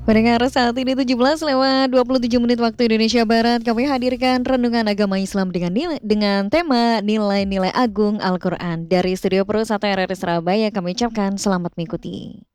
Pendengar saat ini 17 lewat 27 menit waktu Indonesia Barat, kami hadirkan renungan agama Islam dengan tema nilai-nilai agung Al-Quran. Dari Studio Pro 1 RRI Surabaya kami ucapkan selamat mengikuti.